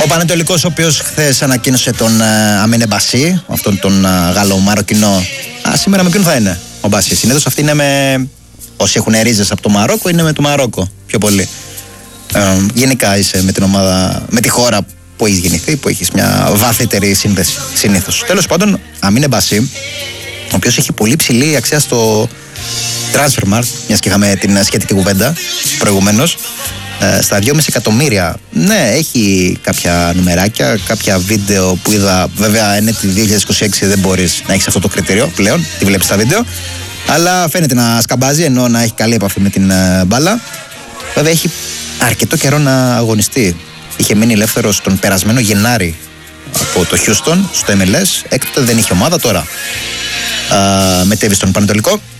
Ο Πανετολικός, ο οποίος χθες ανακοίνωσε τον Αμίνε Μπασί, αυτόν τον Γαλλο-Μαροκινό. Σήμερα με ποιον θα είναι ο Μπασί? Συνήθως αυτοί είναι με. Όσοι έχουν ρίζες από το Μαρόκο, είναι με το Μαρόκο πιο πολύ. Γενικά είσαι με την ομάδα, με τη χώρα που έχεις γεννηθεί, που έχεις μια βαθύτερη σύνδεση συνήθως. Τέλος πάντων, Αμίνε Μπασί, ο οποίος έχει πολύ ψηλή αξία στο Transfermarkt, μιας και είχαμε την σχετική κουβέντα προηγουμένως, στα 2,5 εκατομμύρια. Ναι, έχει κάποια νουμεράκια, κάποια βίντεο που είδα. Βέβαια, είναι τη 2026, δεν μπορείς να έχεις αυτό το κριτήριο πλέον, τη βλέπεις στα βίντεο. Αλλά φαίνεται να σκαμπάζει, ενώ να έχει καλή επαφή με την μπάλα. Βέβαια, έχει αρκετό καιρό να αγωνιστεί. Είχε μείνει ελεύθερος τον περασμένο Γενάρη από το Houston στο MLS. Έκτοτε δεν είχε ομάδα, τώρα μετέβη στον Πανετολικό.